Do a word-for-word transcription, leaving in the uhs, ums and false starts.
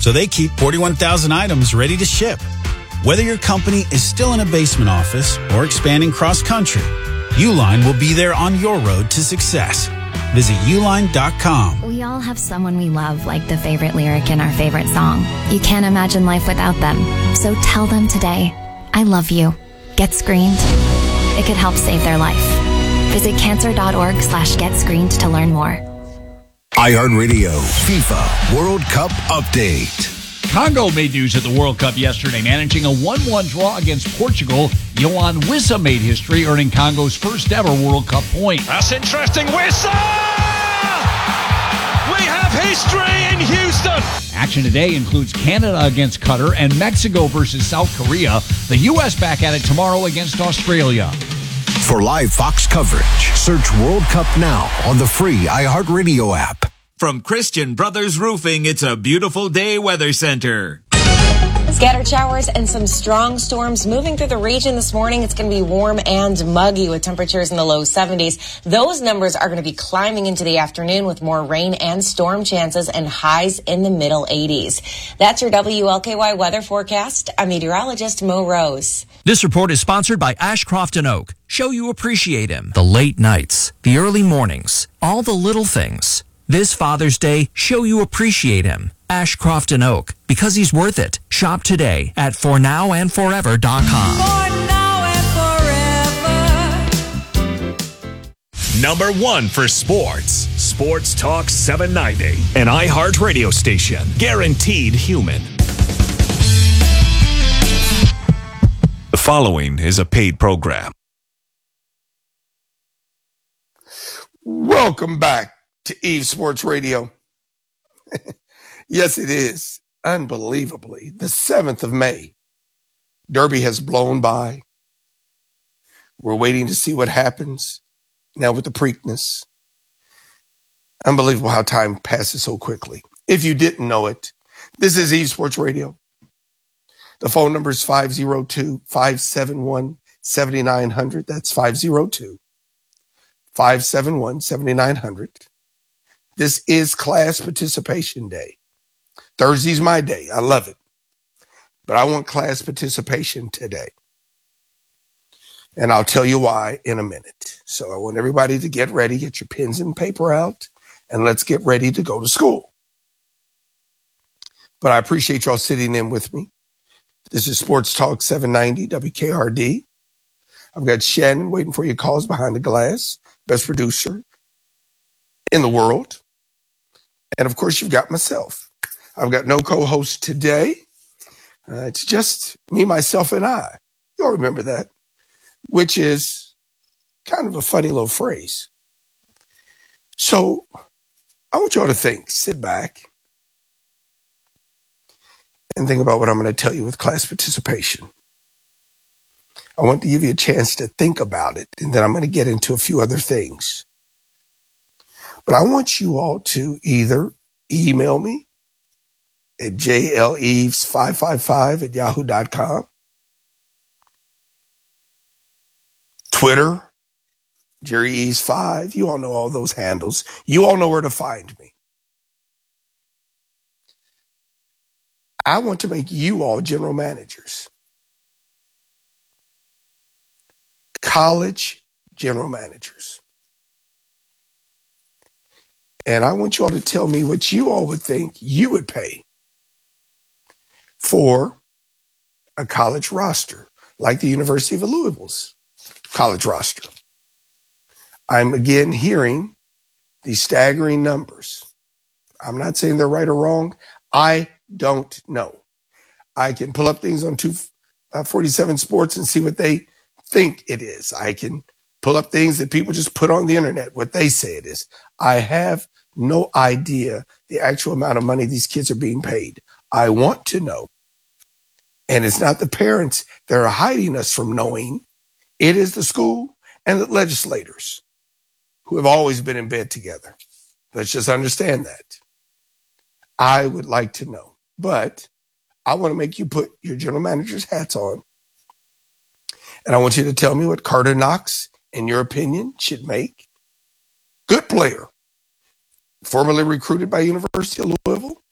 so they keep forty-one thousand items ready to ship. Whether your company is still in a basement office or expanding cross-country, Uline will be there on your road to success. Visit uline dot com. We all have someone we love, like the favorite lyric in our favorite song. You can't imagine life without them. So tell them today, I love you. Get screened. It could help save their life. Visit cancer.org slash get screened to learn more. iHeartRadio FIFA World Cup Update. Congo made news at the World Cup yesterday, managing a one one draw against Portugal. Yohan Wissa made history, earning Congo's first ever World Cup point. That's interesting. Wissa! We have history in Houston. Action today includes Canada against Qatar and Mexico versus South Korea. The U S back at it tomorrow against Australia. For live Fox coverage, search World Cup now on the free iHeartRadio app. From Christian Brothers Roofing, it's a beautiful day weather center. Scattered showers and some strong storms moving through the region this morning. It's going to be warm and muggy with temperatures in the low seventies. Those numbers are going to be climbing into the afternoon with more rain and storm chances and highs in the middle eighties. That's your W L K Y weather forecast. I'm meteorologist Mo Rose. This report is sponsored by Ashcroft and Oak. Show you appreciate him. The late nights, the early mornings, all the little things. This Father's Day, show you appreciate him. Ashcroft and Oak, because he's worth it. Shop today at for now and forever dot com. For now and forever. Number one for sports. Sports Talk seven ninety. An iHeart radio station. Guaranteed human. The following is a paid program. Welcome back to Eve Sports Radio. Yes, it is. Unbelievably, the seventh of May. Derby has blown by. We're waiting to see what happens now with the Preakness. Unbelievable how time passes so quickly. If you didn't know it, this is Eve Sports Radio. The phone number is five oh two, five seven one, seven nine zero zero. That's five oh two, five seven one, seven nine zero zero. This is Class Participation Day. Thursday's my day. I love it. But I want class participation today. And I'll tell you why in a minute. So I want everybody to get ready, get your pens and paper out, and let's get ready to go to school. But I appreciate y'all sitting in with me. This is Sports Talk seven ninety W K R D. I've got Shannon waiting for your calls behind the glass, best producer in the world. And of course, you've got myself. I've got no co-host today. Uh, it's just me, myself, and I. You'll remember that, which is kind of a funny little phrase. So I want y'all to think, sit back, and think about what I'm going to tell you with class participation. I want to give you a chance to think about it, and then I'm going to get into a few other things. But I want you all to either email me at j l eves five five five at yahoo dot com, Twitter, Jerry Eves five. You all know all those handles. You all know where to find me. I want to make you all general managers. College general managers. And I want you all to tell me what you all would think you would pay for a college roster, like the University of Louisville's college roster. I'm again hearing these staggering numbers. I'm not saying they're right or wrong. I don't know. I can pull up things on two forty-seven Sports and see what they think it is. I can pull up things that people just put on the internet, what they say it is. I have no idea the actual amount of money these kids are being paid. I want to know. And it's not the parents that are hiding us from knowing. It is the school and the legislators who have always been in bed together. Let's just understand that. I would like to know, but I want to make you put your general manager's hats on. And I want you to tell me what Carter Knox, in your opinion, should make. Good player. Formerly recruited by University of Louisville.